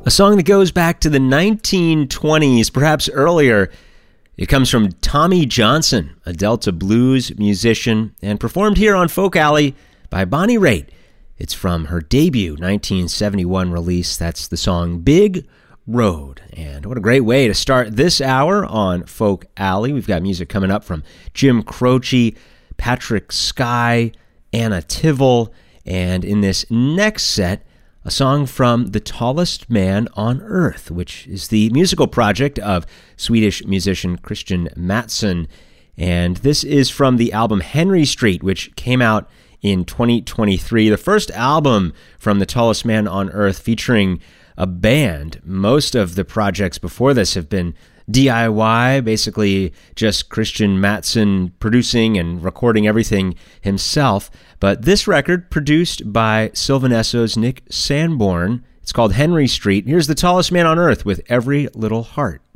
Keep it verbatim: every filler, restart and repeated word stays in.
A song that goes back to the nineteen twenties, perhaps earlier. It comes from Tommy Johnson, a Delta blues musician, and performed here on Folk Alley by Bonnie Raitt. It's from her debut nineteen seventy-one release. That's the song Big Road. And what a great way to start this hour on Folk Alley. We've got music coming up from Jim Croce, Patrick Skye, Anna Tivel, and in this next set, a song from The Tallest Man on Earth, which is the musical project of Swedish musician Christian Mattsson. And this is from the album Henry Street, which came out in twenty twenty-three. The first album from The Tallest Man on Earth featuring a band. Most of the projects before this have been D I Y, basically just Christian Mattsson producing and recording everything himself. But this record, produced by Sylvan Esso's Nick Sanborn, it's called Henry Street. Here's The Tallest Man on Earth with Every Little Heart.